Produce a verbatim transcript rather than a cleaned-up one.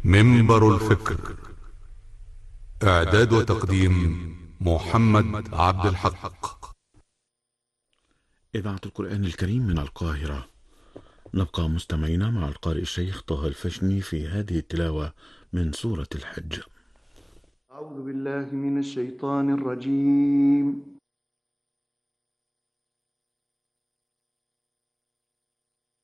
منبر الفكر. إعداد وتقديم محمد عبد الحق. إذاعة القرآن الكريم من القاهرة. نبقى مستمعين مع القارئ الشيخ طه الفشني في هذه التلاوة من سورة الحج. أعوذ بالله من الشيطان الرجيم.